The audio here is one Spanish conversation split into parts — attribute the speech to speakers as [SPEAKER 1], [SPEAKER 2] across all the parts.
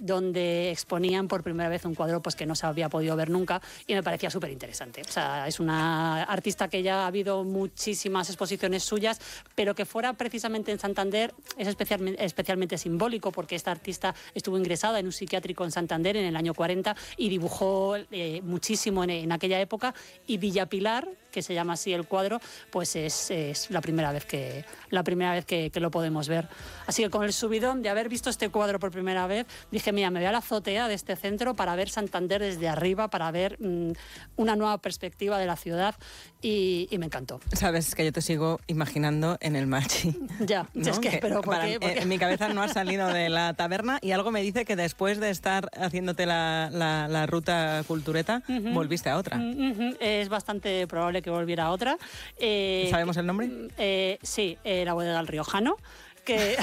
[SPEAKER 1] donde exponían por primera vez un cuadro pues, que no se había podido ver nunca y me parecía súper interesante. O sea, es una artista que ya ha habido muchísimas exposiciones suyas, pero que fuera precisamente en Santander es especialmente simbólico, porque esta artista estuvo ingresada en un psiquiátrico en Santander en el año 40 y dibujó muchísimo en aquella época, y Villa Pilar, que se llama así el cuadro, pues es la primera vez que lo podemos ver. Así que con el subidón de haber visto este cuadro por primera vez, dije, mira, me voy a la azotea de este centro para ver Santander desde arriba, para ver una nueva perspectiva de la ciudad, y me encantó.
[SPEAKER 2] Sabes que yo te sigo imaginando en el Machi.
[SPEAKER 1] Ya, ¿no? Es que, pero ¿por qué?
[SPEAKER 2] En mi cabeza no has salido de la taberna y algo me dice que después de estar haciéndote la ruta cultureta, volviste a otra.
[SPEAKER 1] Es bastante probable que volviera a otra.
[SPEAKER 2] ¿Sabemos el nombre?
[SPEAKER 1] Sí, la bodega del Riojano, que...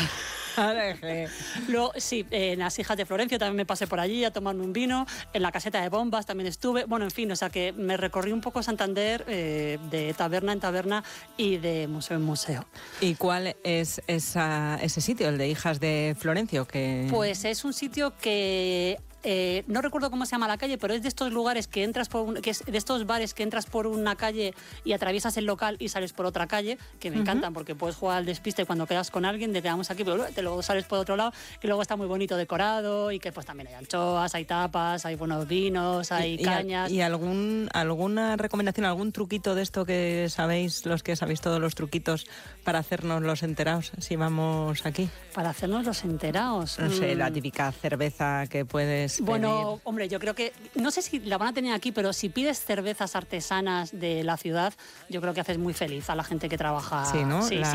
[SPEAKER 1] Luego, sí, en las Hijas de Florencio también me pasé por allí a tomarme un vino, en la Caseta de Bombas también estuve, bueno, en fin, o sea que me recorrí un poco Santander de taberna en taberna y de museo en museo.
[SPEAKER 2] ¿Y cuál es ese sitio, el de Hijas de Florencio?
[SPEAKER 1] Pues es un sitio que... no recuerdo cómo se llama la calle, pero es de estos lugares que entras de estos bares que entras por una calle y atraviesas el local y sales por otra calle, que me encantan porque puedes jugar al despiste cuando quedas con alguien, de quedamos aquí, pero luego sales por otro lado, que luego está muy bonito decorado y que pues también hay anchoas, hay tapas, hay buenos vinos, hay cañas.
[SPEAKER 2] ¿Y alguna recomendación, algún truquito de esto que sabéis, los que sabéis todos los truquitos para hacernos los enterados si vamos aquí?
[SPEAKER 1] Para hacernos los enterados.
[SPEAKER 2] No sé, la típica cerveza que puedes pedir.
[SPEAKER 1] Bueno, hombre, yo creo que, no sé si la van a tener aquí, pero si pides cervezas artesanas de la ciudad, yo creo que haces muy feliz a la gente que trabaja.
[SPEAKER 2] Sí, ¿no?
[SPEAKER 1] Sí,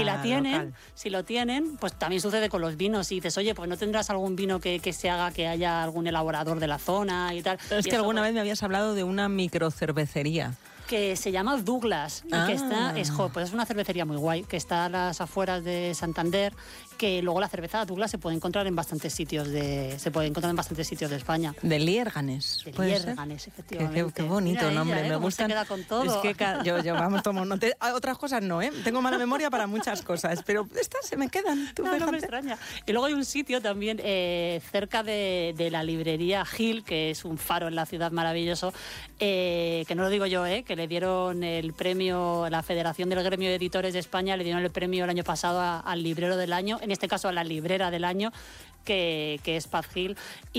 [SPEAKER 1] si lo tienen, pues también sucede con los vinos. Y dices, oye, pues no tendrás algún vino que se haga que haya algún elaborador de la zona y tal.
[SPEAKER 2] Pero es que alguna vez me habías hablado de una microcervecería.
[SPEAKER 1] Que se llama Douglas y que pues es una cervecería muy guay, que está a las afueras de Santander, que luego la cerveza Douglas se puede encontrar en bastantes sitios de España.
[SPEAKER 2] De Liérganes.
[SPEAKER 1] De Liérganes, efectivamente.
[SPEAKER 2] Qué bonito
[SPEAKER 1] Mira
[SPEAKER 2] nombre,
[SPEAKER 1] ella,
[SPEAKER 2] me gusta.
[SPEAKER 1] Se queda con todo.
[SPEAKER 2] Es que yo vamos, tomo notas. Otras cosas no, ¿eh? Tengo mala memoria para muchas cosas, pero estas se me quedan.
[SPEAKER 1] No me extraña. Y luego hay un sitio también cerca de la librería Gil, que es un faro en la ciudad maravilloso, que no lo digo yo, que le dieron el premio, la Federación del Gremio de Editores de España le dieron el premio el año pasado al librero del año, en este caso a la librera del año, que es Paz Gil,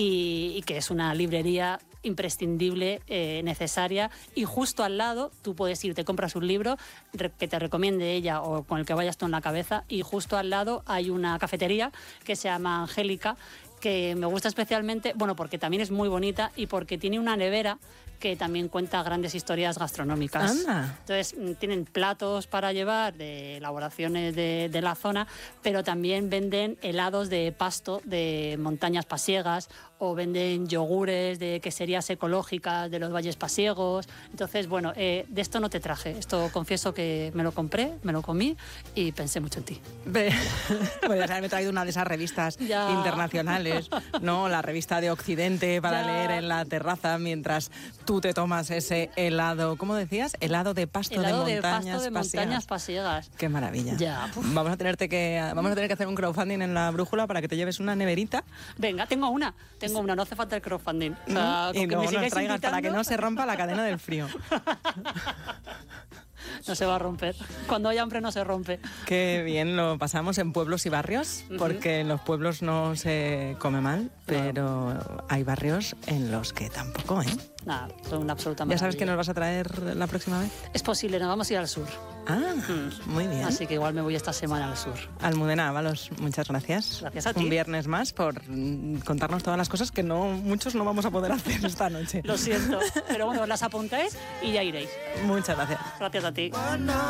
[SPEAKER 1] y que es una librería imprescindible, necesaria, y justo al lado tú puedes ir, te compras un libro que te recomiende ella o con el que vayas tú en la cabeza, y justo al lado hay una cafetería que se llama Angélica, que me gusta especialmente, bueno, porque también es muy bonita y porque tiene una nevera que también cuenta grandes historias gastronómicas.
[SPEAKER 2] Anda.
[SPEAKER 1] Entonces, tienen platos para llevar de elaboraciones de la zona, pero también venden helados de pasto de montañas pasiegas, o venden yogures de queserías ecológicas de los valles pasiegos. Entonces, bueno, de esto no te traje. Esto confieso que me lo compré, me lo comí y pensé mucho en ti.
[SPEAKER 2] Podrías haberme traído una de esas revistas internacionales, ¿no? La revista de Occidente para leer en la terraza mientras tú te tomas ese helado. ¿Cómo decías? Helado de pasto de montañas pasiegas. Qué maravilla.
[SPEAKER 1] Ya.
[SPEAKER 2] Vamos a tener que hacer un crowdfunding en La Brújula para que te lleves una neverita.
[SPEAKER 1] Venga, tengo una, no hace falta el crowdfunding. O sea,
[SPEAKER 2] y luego nos traigas
[SPEAKER 1] invitando,
[SPEAKER 2] para que no se rompa la cadena del frío.
[SPEAKER 1] No se va a romper. Cuando hay hambre no se rompe.
[SPEAKER 2] Qué bien lo pasamos en pueblos y barrios, porque en los pueblos no se come mal, pero hay barrios en los que tampoco, ¿eh?
[SPEAKER 1] Nada, son una absoluta maravilla.
[SPEAKER 2] ¿Ya sabes qué nos vas a traer la próxima vez?
[SPEAKER 1] Es posible, nos vamos a ir al sur.
[SPEAKER 2] Muy bien.
[SPEAKER 1] Así que igual me voy esta semana al sur.
[SPEAKER 2] Almudena Ábalos, muchas gracias.
[SPEAKER 1] Gracias a ti.
[SPEAKER 2] Un viernes más por contarnos todas las cosas que muchos no vamos a poder hacer esta noche.
[SPEAKER 1] Lo siento, pero bueno, las apuntáis y ya iréis.
[SPEAKER 2] Muchas gracias.
[SPEAKER 1] Gracias a ti.